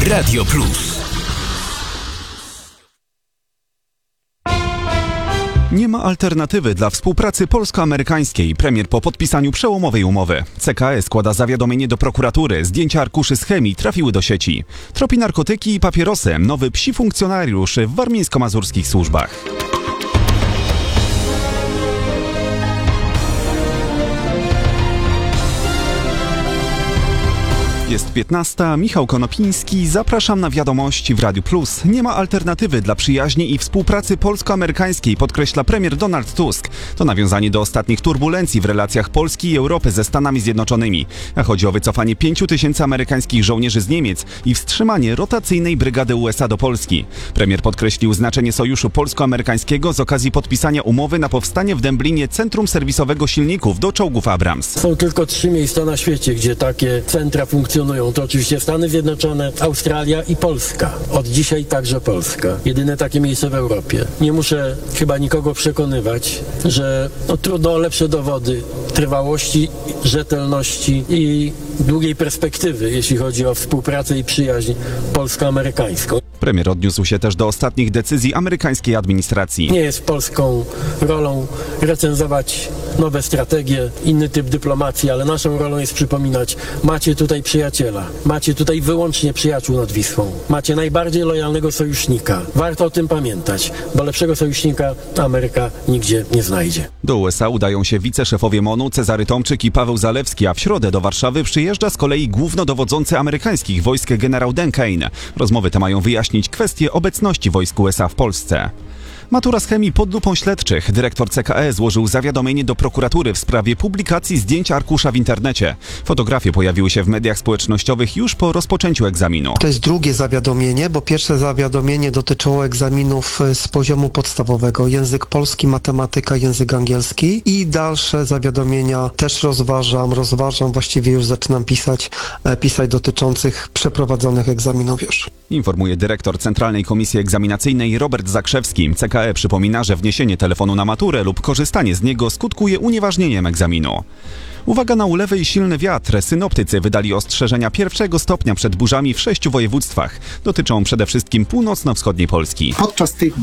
Radio Plus. Nie ma alternatywy dla współpracy polsko-amerykańskiej. Premier po podpisaniu przełomowej umowy. CKE składa zawiadomienie do prokuratury. Zdjęcia arkuszy z chemii trafiły do sieci. Tropi narkotyki i papierosy. Nowy psi funkcjonariusz w warmińsko-mazurskich służbach. Jest 15. Michał Konopiński. Zapraszam na wiadomości w Radiu Plus. Nie ma alternatywy dla przyjaźni i współpracy polsko-amerykańskiej, podkreśla premier Donald Tusk. To nawiązanie do ostatnich turbulencji w relacjach Polski i Europy ze Stanami Zjednoczonymi. Chodzi o wycofanie 5000 amerykańskich żołnierzy z Niemiec i wstrzymanie rotacyjnej brygady USA do Polski. Premier podkreślił znaczenie sojuszu polsko-amerykańskiego z okazji podpisania umowy na powstanie w Dęblinie Centrum Serwisowego Silników do czołgów Abrams. Są tylko 3 miejsca na świecie, gdzie takie centra funkcjonują. To oczywiście Stany Zjednoczone, Australia i Polska. Od dzisiaj także Polska. Jedyne takie miejsce w Europie. Nie muszę chyba nikogo przekonywać, że trudno o lepsze dowody trwałości, rzetelności i długiej perspektywy, jeśli chodzi o współpracę i przyjaźń polsko-amerykańską. Premier odniósł się też do ostatnich decyzji amerykańskiej administracji. Nie jest polską rolą recenzować nowe strategie, inny typ dyplomacji, ale naszą rolą jest przypominać, macie tutaj przyjaciela, macie tutaj wyłącznie przyjaciół nad Wisłą, macie najbardziej lojalnego sojusznika. Warto o tym pamiętać, bo lepszego sojusznika Ameryka nigdzie nie znajdzie. Do USA udają się wiceszefowie MON-u Cezary Tomczyk i Paweł Zalewski, a w środę do Warszawy przyjeżdża z kolei głównodowodzący amerykańskich wojsk generał Dan Kane. Rozmowy te mają wyjaśnić kwestię obecności wojsk USA w Polsce. Matura z chemii pod lupą śledczych. Dyrektor CKE złożył zawiadomienie do prokuratury w sprawie publikacji zdjęć arkusza w internecie. Fotografie pojawiły się w mediach społecznościowych już po rozpoczęciu egzaminu. To jest drugie zawiadomienie, bo pierwsze zawiadomienie dotyczyło egzaminów z poziomu podstawowego. Język polski, matematyka, język angielski. I dalsze zawiadomienia też rozważam, właściwie już zaczynam pisać dotyczących przeprowadzonych egzaminów już. Informuje dyrektor Centralnej Komisji Egzaminacyjnej Robert Zakrzewski. CKE przypomina, że wniesienie telefonu na maturę lub korzystanie z niego skutkuje unieważnieniem egzaminu. Uwaga na ulewy i silny wiatr. Synoptycy wydali ostrzeżenia 1. stopnia przed burzami w 6 województwach. Dotyczą przede wszystkim północno-wschodniej Polski. Podczas tych